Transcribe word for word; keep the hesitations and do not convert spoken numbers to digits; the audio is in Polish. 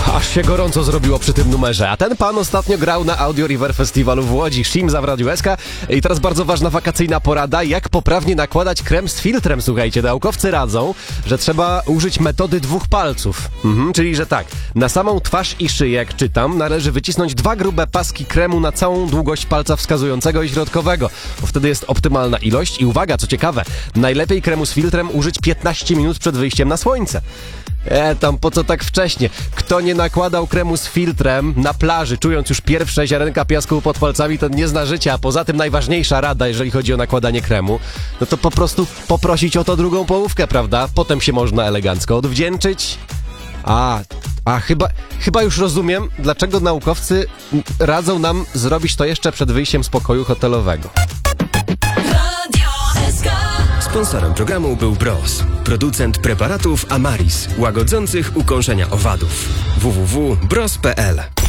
Aż się gorąco zrobiło przy tym numerze, a ten pan ostatnio grał na Audio River Festiwalu w Łodzi. Shimza w Radiu S K. I teraz bardzo ważna wakacyjna porada, jak poprawnie nakładać krem z filtrem. Słuchajcie, naukowcy radzą, że trzeba użyć metody dwóch palców. Mhm, czyli, że tak, na samą twarz i szyję, jak czytam, należy wycisnąć dwa grube paski kremu na całą długość palca wskazującego i środkowego, bo wtedy jest optymalna ilość. I uwaga, co ciekawe, najlepiej kremu z filtrem użyć piętnaście minut przed wyjściem na słońce. E, tam po co tak wcześnie? Kto nie nakładał kremu z filtrem na plaży, czując już pierwsze ziarenka piasku pod palcami, ten nie zna życia. A poza tym najważniejsza rada, jeżeli chodzi o nakładanie kremu, no to po prostu poprosić o to drugą połówkę, prawda? Potem się można elegancko odwdzięczyć. A, a chyba, chyba już rozumiem, dlaczego naukowcy radzą nam zrobić to jeszcze przed wyjściem z pokoju hotelowego. Sponsorem programu był Bros, producent preparatów Amaris, łagodzących ukąszenia owadów. w w w kropka bros kropka p l